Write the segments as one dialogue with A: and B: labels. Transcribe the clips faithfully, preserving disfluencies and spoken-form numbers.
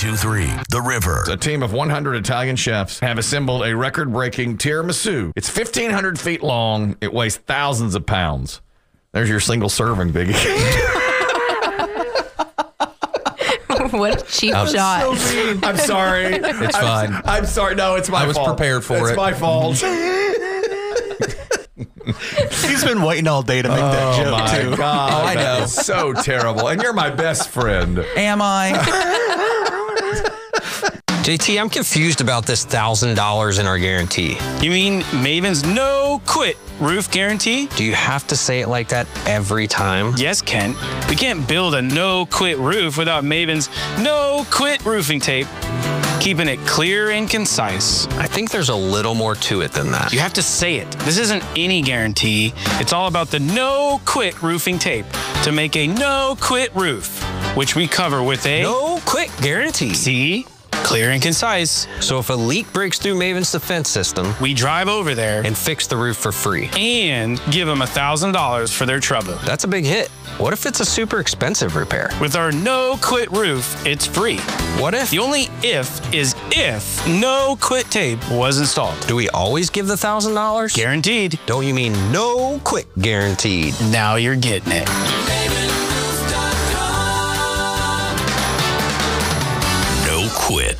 A: ninety-two three The River.
B: A team of one hundred Italian chefs have assembled a record-breaking tiramisu. It's fifteen hundred feet long. It weighs thousands of pounds. There's your single serving, Biggie.
C: What a cheap
B: I'm
C: shot.
B: So mean. I'm sorry.
D: It's
B: I'm,
D: fine.
B: I'm sorry. No, it's my fault.
D: I was
B: fault.
D: prepared for
B: it's
D: it.
B: It's my fault.
E: He's been waiting all day to make
B: oh
E: that joke,
B: my
E: too.
B: God,
D: Oh, I
B: that
D: know.
B: is so terrible. And you're my best friend.
E: Am I?
F: J T, I'm confused about this one thousand dollars in our guarantee.
G: You mean Maven's no quit roof guarantee?
F: Do you have to say it like that every time?
G: Yes, Kent. We can't build a no quit roof without Maven's no quit roofing tape. Keeping it clear and concise.
F: I think there's a little more to it than that.
G: You have to say it. This isn't any guarantee. It's all about the no quit roofing tape to make a no quit roof, which we cover with a
F: no quit guarantee.
G: See? Clear and concise.
F: So if a leak breaks through Maven's defense system,
G: we drive over there
F: and fix the roof for free.
G: And give them one thousand dollars for their trouble.
F: That's a big hit. What if it's a super expensive repair?
G: With our no quit roof, it's free.
F: What if?
G: The only if is if no quit tape was installed.
F: Do we always give the one thousand dollars?
G: Guaranteed.
F: Don't you mean no quit guaranteed?
G: Now you're getting it.
A: No quit.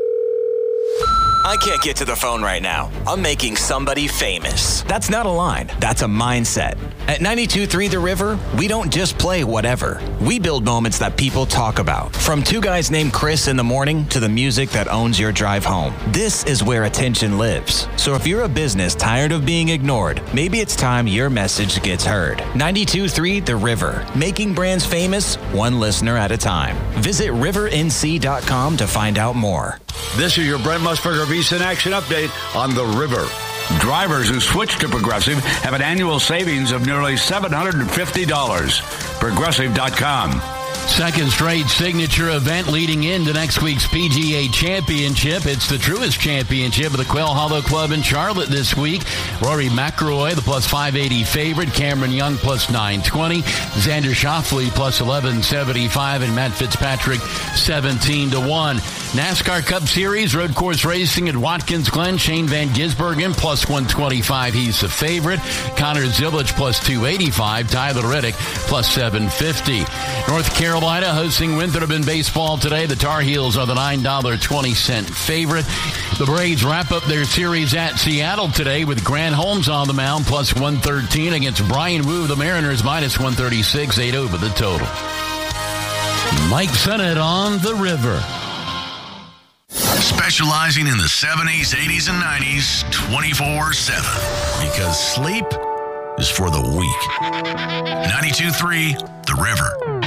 H: I can't get to the phone right now. I'm making somebody famous. That's not a line. That's a mindset. At ninety-two three The River, we don't just play whatever. We build moments that people talk about. From two guys named Chris in the morning to the music that owns your drive home. This is where attention lives. So if you're a business tired of being ignored, maybe it's time your message gets heard. ninety-two three The River. Making brands famous, one listener at a time. Visit river n c dot com to find out more.
I: This is your Brent Musburger VSiN Action Update on The River. Drivers who switch to Progressive have an annual savings of nearly seven hundred fifty dollars. Progressive dot com.
J: Second straight signature event leading into next week's P G A Championship. It's the Truist Championship of the Quail Hollow Club in Charlotte this week. Rory McIlroy, the plus five eighty favorite. Cameron Young, plus nine twenty. Xander Schauffele, plus eleven seventy-five. And Matt Fitzpatrick, seventeen to one. NASCAR Cup Series, road course racing at Watkins Glen. Shane Van Gisbergen, plus one twenty-five. He's the favorite. Connor Zilic, plus two eighty-five. Tyler Reddick, plus seven fifty. North Carolina hosting Winthrop in baseball today. The Tar Heels are the nine dollars and twenty cents favorite. The Braves wrap up their series at Seattle today with Grant Holmes on the mound, plus one thirteen against Brian Wu. The Mariners, minus one thirty-six, eight over the total. Mike Sennett on The River.
A: Specializing in the seventies, eighties, and nineties, twenty-four seven. Because sleep is for the weak. ninety-two three The River.